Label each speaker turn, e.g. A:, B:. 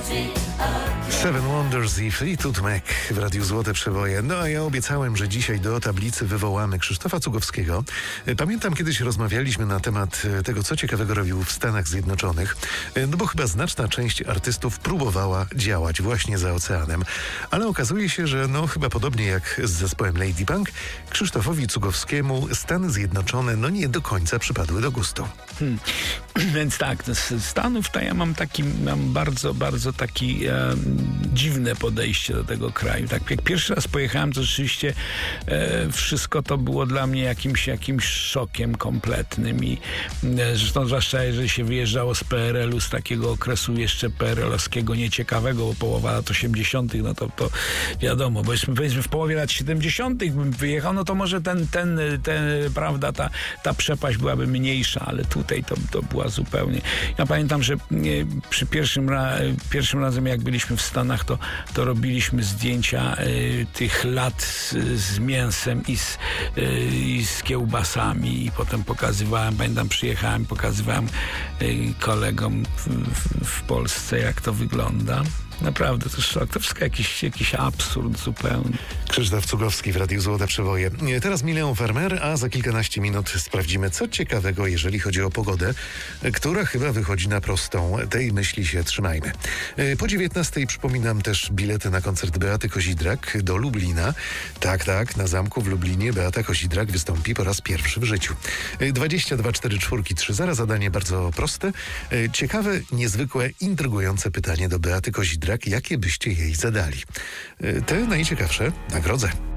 A: Seven Wonders i Fleetwood Mac w Radiu Złote Przeboje. No a ja obiecałem, że dzisiaj do tablicy wywołamy Krzysztofa Cugowskiego. Pamiętam, kiedyś rozmawialiśmy na temat tego, co ciekawego robił w Stanach Zjednoczonych, no bo chyba znaczna część artystów próbowała działać właśnie za oceanem. Ale okazuje się, że chyba podobnie jak z zespołem Lady Punk, Krzysztofowi Cugowskiemu Stany Zjednoczone nie do końca przypadły do gustu.
B: Więc tak, z Stanów to ja mam bardzo, bardzo taki dziwne podejście do tego kraju. Tak jak pierwszy raz pojechałem, to rzeczywiście wszystko to było dla mnie jakimś szokiem kompletnym i zresztą zwłaszcza jeżeli się wyjeżdżało z PRL-u, z takiego okresu jeszcze PRL-owskiego nieciekawego, bo połowa lat 80., to wiadomo, bo powiedzmy w połowie lat 70. bym wyjechał, to może prawda, ta przepaść byłaby mniejsza, ale tutaj to była zupełnie. Ja pamiętam, że przy pierwszym razem jak byliśmy w Stanach, to robiliśmy zdjęcia tych lat z mięsem i z kiełbasami i potem przyjechałem, pokazywałem kolegom w Polsce, jak to wygląda. Naprawdę, to szok. To wszystko jakiś absurd zupełnie.
A: Krzysztof Cugowski w Radiu Złote Przeboje. Teraz Milion Farmer, a za kilkanaście minut sprawdzimy, co ciekawego, jeżeli chodzi o pogodę, która chyba wychodzi na prostą. Tej myśli się trzymajmy. Po 19:00 przypominam też bilety na koncert Beaty Kozidrak do Lublina. Tak, na zamku w Lublinie Beata Kozidrak wystąpi po raz pierwszy w życiu. 22 4430. Zadanie bardzo proste. Ciekawe, niezwykłe, intrygujące pytanie do Beaty Kozidrak. Jakie byście jej zadali? Te najciekawsze nagrodzę.